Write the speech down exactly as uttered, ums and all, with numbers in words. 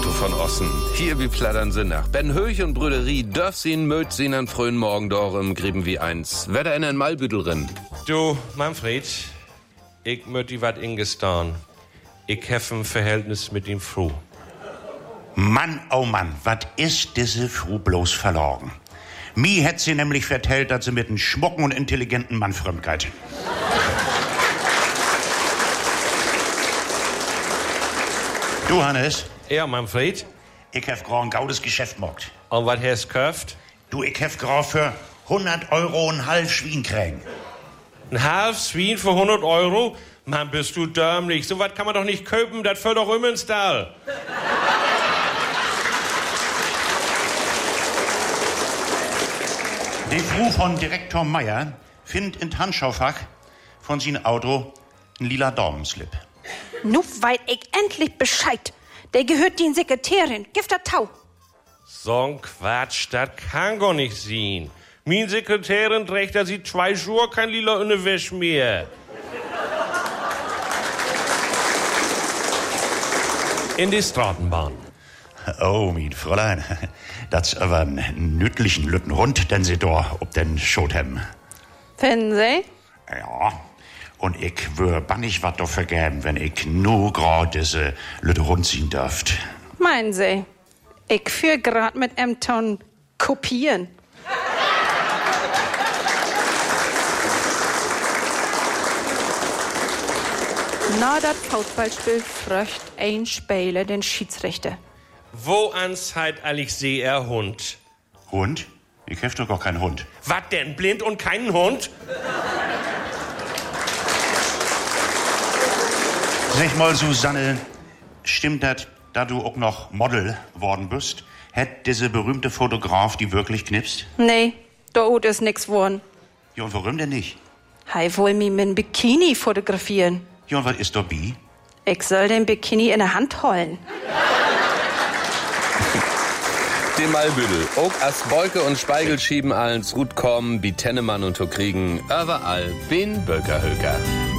Otto von Ossen. Hier wie plattern sie nach. Ben Höch und Brüderie dörf sien möt sien an frühen Morgen dorem Grieben wie eins. Wetter in ein Malbüttel rin. Du, Manfred, ich möt die wat ingestan. Ich hef ein Verhältnis mit ihm Fru. Mann, oh Mann, wat ist diese Fru bloß verloren? Mi hätt sie nämlich vertellt, dass sie mit einem schmucken und intelligenten Mann fremdgeht. Du, Hannes? Ja, Manfred? Ich hef grau ein gaudes Geschäft mockt. Und wat hast kauft? Du, ich hef grau für hundert Euro ein halb Schwein kriegen. Ein halb Schwein für hundert Euro? Mann, bist du dämlich. So was kann man doch nicht kaufen, das fällt doch immer ins Stall. Die Frau von Direktor Meier findet in Handschaufach von seinem Auto ein lila Daumenslip. Nu weiß ich endlich Bescheid. Der gehört die Sekretärin. Gift der Tau. So'n Quatsch, das kann gar nicht sein. Min Sekretärin trägt da sie zwei Schuhe kein lila Unterwäsch mehr. In die Straßenbahn. Oh, mein Fräulein, das ist aber ein nützlichen lütten Hund, den sie da ob den Schot haben. Finden Sie? Ja, und ich wür bannig wat doch vergeben, wenn ich nur grad diese lütte Hund sehen dürft. Meinen Sie? Ich führ grad mit em Ton kopieren. Na, das Fußballspiel fröcht ein Spieler den Schiedsrichter. Wo an Zeit allig seh er Hund? Hund? Ich hef doch gar keinen Hund. Wat denn, blind und keinen Hund? Sag mal, Susanne, stimmt das, da du auch noch Model worden bist? Hätt diese berühmte Fotograf die wirklich knipst? Nee, da ist nix worden. Ja, und warum denn nicht? Hei wohl mi min Bikini fotografieren. Ja, und was ist da bi? Ich soll den Bikini in der Hand holen. Den Malbüttel. Ook as Beuke und Speigel schieben allens Rut kommen, wie Tennemann und Kriegen, überall bin Böckerhöker.